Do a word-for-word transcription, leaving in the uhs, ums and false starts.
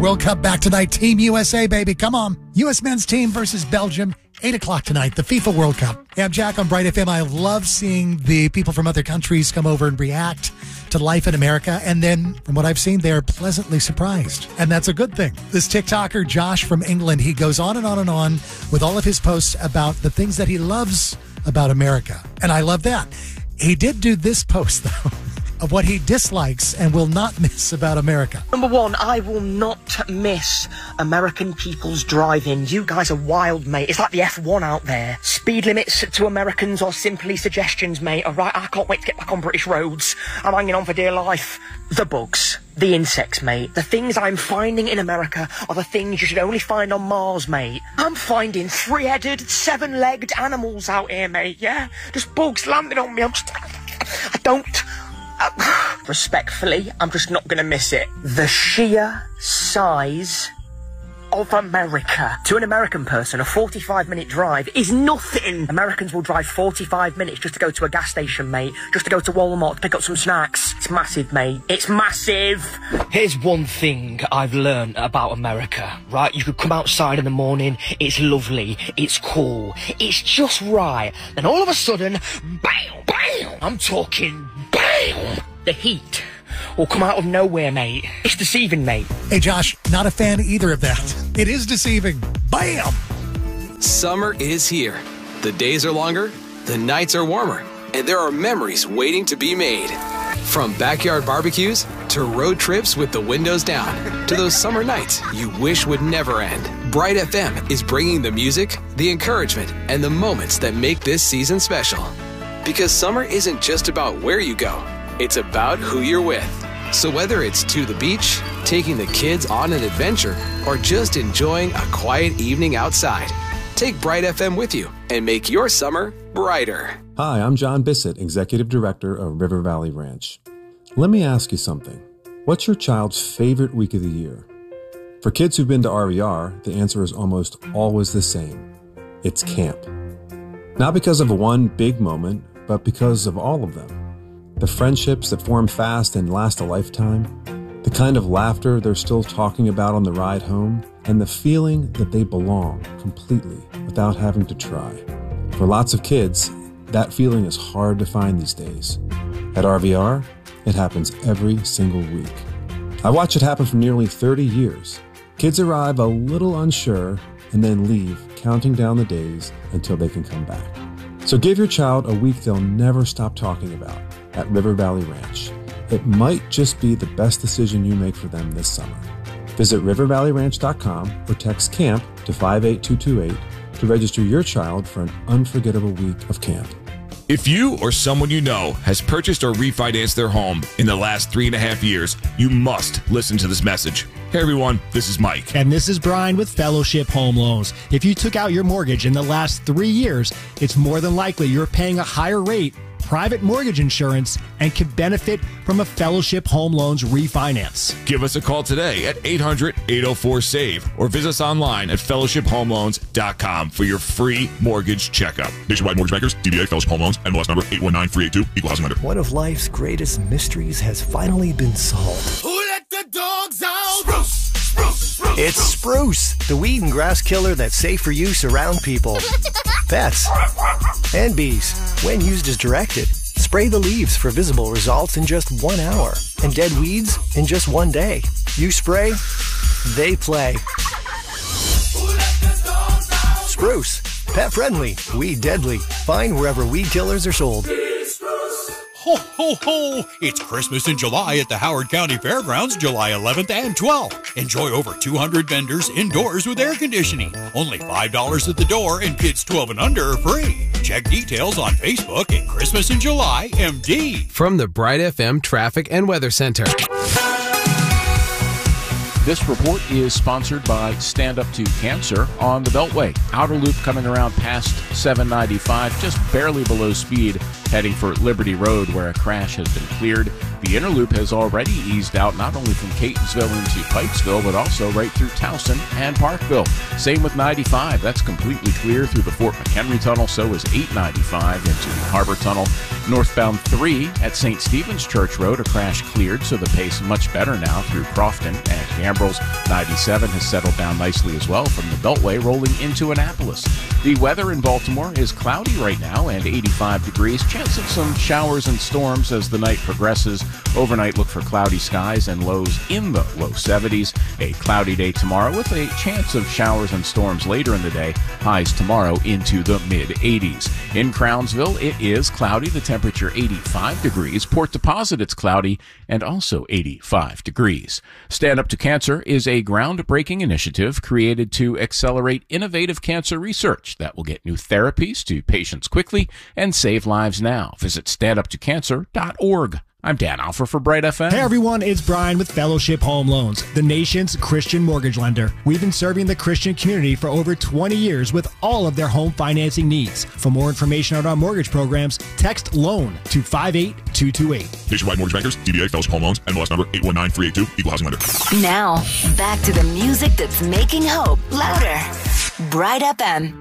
World Cup back tonight. Team U S A, baby. Come on. U S men's team versus Belgium. eight o'clock tonight, the FIFA World Cup. Hey, I'm Jack on Bright F M. I love seeing the people from other countries come over and react to life in America. And then, from what I've seen, they're pleasantly surprised. And that's a good thing. This TikToker, Josh from England, he goes on and on and on with all of his posts about the things that he loves about America. And I love that. He did do this post, though, of what he dislikes and will not miss about America. Number one, I will not miss American people's driving. You guys are wild, mate. It's like the F one out there. Speed limits to Americans are simply suggestions, mate. All right, I can't wait to get back on British roads. I'm hanging on for dear life. The bugs, the insects, mate. The things I'm finding in America are the things you should only find on Mars, mate. I'm finding three-headed, seven-legged animals out here, mate, yeah? Just bugs landing on me. I'm just... I don't... Uh, respectfully, I'm just not going to miss it. The sheer size of America. To an American person, a forty-five minute drive is nothing. Americans will drive forty-five minutes just to go to a gas station, mate. Just to go to Walmart to pick up some snacks. It's massive, mate. It's massive. Here's one thing I've learned about America, right? You could come outside in the morning, it's lovely, it's cool, it's just right. Then all of a sudden, bam, bam, I'm talking bam, the heat will come out of nowhere, mate. It's deceiving, mate. Hey, Josh, not a fan either of that. It is deceiving. Bam! Summer is here. The days are longer, the nights are warmer, and there are memories waiting to be made. From backyard barbecues to road trips with the windows down to those summer nights you wish would never end. Bright F M is bringing the music, the encouragement, and the moments that make this season special. Because summer isn't just about where you go, it's about who you're with. So whether it's to the beach, taking the kids on an adventure, or just enjoying a quiet evening outside, take Bright F M with you and make your summer brighter. Hi, I'm John Bissett, Executive Director of River Valley Ranch. Let me ask you something. What's your child's favorite week of the year? For kids who've been to R V R, the answer is almost always the same. It's camp. Not because of one big moment, but because of all of them. The friendships that form fast and last a lifetime, the kind of laughter they're still talking about on the ride home, and the feeling that they belong completely without having to try. For lots of kids, that feeling is hard to find these days. At R V R, it happens every single week. I watch it happen for nearly thirty years. Kids arrive a little unsure and then leave, counting down the days until they can come back. So give your child a week they'll never stop talking about at River Valley Ranch. It might just be the best decision you make for them this summer. Visit river valley ranch dot com or text CAMP to five eight two two eight to register your child for an unforgettable week of camp. If you or someone you know has purchased or refinanced their home in the last three and a half years, you must listen to this message. Hey everyone, this is Mike. And this is Brian with Fellowship Home Loans. If you took out your mortgage in the last three years, it's more than likely you're paying a higher rate, private mortgage insurance, and can benefit from a Fellowship Home Loans refinance. Give us a call today at eight hundred, eight oh four, SAVE or visit us online at fellowship home loans dot com for your free mortgage checkup. Nationwide Mortgage Bankers, D B A Fellowship Home Loans, N M L S number eight one nine three eight two, Equal Housing Lender. One of life's greatest mysteries has finally been solved. Who let the dogs out? Spruce, spruce, spruce. It's Spruce, the weed and grass killer that's safe for use around people, pets, and bees when used as directed. Spray the leaves for visible results in just one hour and dead weeds in just one day. You spray, they play. Spruce, pet friendly, weed deadly. Find wherever weed killers are sold. Ho, ho, ho! It's Christmas in July at the Howard County Fairgrounds, July eleventh and twelfth. Enjoy over two hundred vendors indoors with air conditioning. Only five dollars at the door, and kids twelve and under are free. Check details on Facebook at Christmas in July M D. From the Bright F M Traffic and Weather Center. This report is sponsored by Stand Up to Cancer on the Beltway. Outer loop coming around past seven ninety-five, just barely below speed, heading for Liberty Road where a crash has been cleared. The inner loop has already eased out not only from Catonsville into Pikesville, but also right through Towson and Parkville. Same with ninety-five. That's completely clear through the Fort McHenry Tunnel. So is eight ninety-five into the Harbor Tunnel. Northbound three at Saint Stephen's Church Road, a crash cleared, so the pace much better now through Crofton and The Ambrose ninety-seven has settled down nicely as well from the Beltway rolling into Annapolis. The weather in Baltimore is cloudy right now and eighty-five degrees. Chance of some showers and storms as the night progresses. Overnight, look for cloudy skies and lows in the low seventies. A cloudy day tomorrow with a chance of showers and storms later in the day. Highs tomorrow into the mid-eighties. In Crownsville, it is cloudy. The temperature eighty-five degrees. Port Deposit, it's cloudy and also eighty-five degrees. Stand Up to Cancer is a groundbreaking initiative created to accelerate innovative cancer research that will get new therapies to patients quickly and save lives now. Visit stand up to cancer dot org. I'm Dan Alfer for Bright F M. Hey everyone, it's Brian with Fellowship Home Loans, the nation's Christian mortgage lender. We've been serving the Christian community for over twenty years with all of their home financing needs. For more information on our mortgage programs, text LOAN to five eight two two eight. Nationwide Mortgage Bankers, D B A, Fellowship Home Loans, N M L S number eight one nine three eight two, Equal Housing Lender. Now, back to the music that's making hope louder. Bright F M.